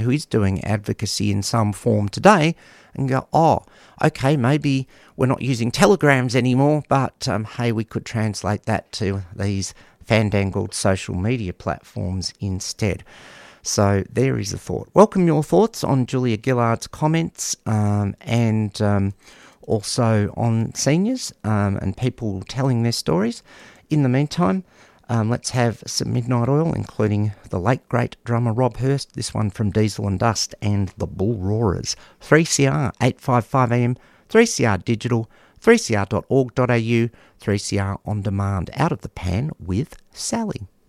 who is doing advocacy in some form today and go, oh, okay, maybe we're not using telegrams anymore, but hey, we could translate that to these fandangled social media platforms instead. So there is a thought. Welcome your thoughts on Julia Gillard's comments and also on seniors and people telling their stories. In the meantime, let's have some Midnight Oil, including the late great drummer Rob Hurst, this one from Diesel and Dust and the Bull Roarers. 3CR 855 AM, 3CR Digital, 3cr.org.au, 3CR On Demand. Out of the Pan with Sally.